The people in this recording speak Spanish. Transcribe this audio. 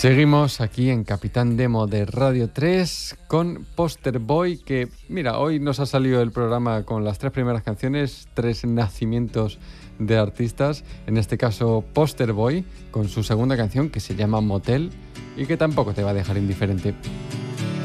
Seguimos aquí en Capitán Demo de Radio 3 con Poster Boy, que mira, hoy nos ha salido el programa con las 3 primeras canciones, 3 nacimientos de artistas, en este caso Poster Boy con su segunda canción que se llama Motel y que tampoco te va a dejar indiferente.